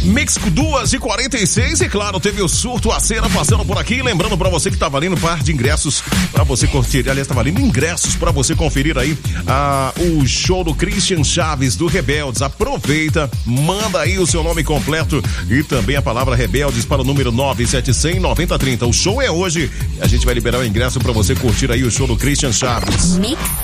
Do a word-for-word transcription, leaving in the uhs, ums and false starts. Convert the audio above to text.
Mix duas e quarenta e seis, e claro, teve o Surto a Cena passando por aqui. Lembrando pra você que tá valendo um par de ingressos pra você curtir. Aliás, tá valendo ingressos pra você conferir aí ah, o show do Christian Chaves do Rebeldes. Aproveita, manda aí o seu nome completo e também a palavra Rebeldes para o número nove sete zero zero, nove zero três zero. O show é hoje e a gente vai liberar o ingresso pra você curtir aí o show do Christian Chaves. Mix